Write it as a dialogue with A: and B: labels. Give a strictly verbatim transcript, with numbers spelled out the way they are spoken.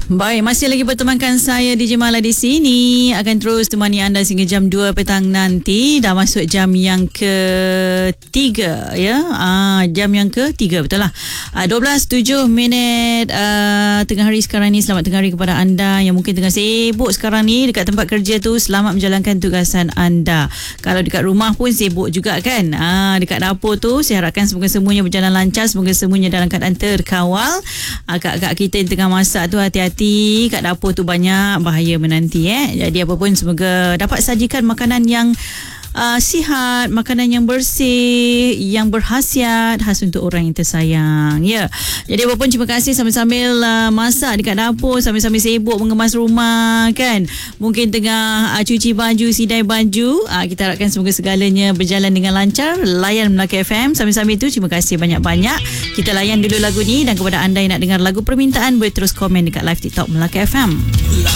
A: Baik, masih lagi bertemankan saya D J Mala di sini. Akan terus temani anda sehingga jam dua petang nanti. Dah masuk jam yang ketiga ya. Ah, jam yang ketiga betul lah. Ah, dua belas tujuh minit uh, tengah hari sekarang ni. Selamat tengah hari kepada anda yang mungkin tengah sibuk sekarang ni dekat tempat kerja tu. Selamat menjalankan tugasan anda. Kalau dekat rumah pun sibuk juga kan. Ah, dekat dapur tu saya harapkan semoga semuanya berjalan lancar, semoga semuanya dalam keadaan terkawal. Akak-akak kita yang tengah masak tu hati-hati, kat dapur tu banyak bahaya menanti eh. Jadi apa pun semoga dapat sajikan makanan yang uh, sihat, makanan yang bersih, yang berkhasiat, khas untuk orang yang tersayang. Ya. Jadi apa pun terima kasih sambil-sambil uh, masak dekat dapur, sambil-sambil sibuk mengemas rumah kan. Mungkin tengah uh, cuci baju, sidai baju. Uh, kita harapkan semoga segalanya berjalan dengan lancar. Layan Melaka F M. Sambil-sambil itu terima kasih banyak-banyak. Kita layan dulu lagu ni, dan kepada anda yang nak dengar lagu permintaan boleh terus komen dekat live TikTok Melaka F M.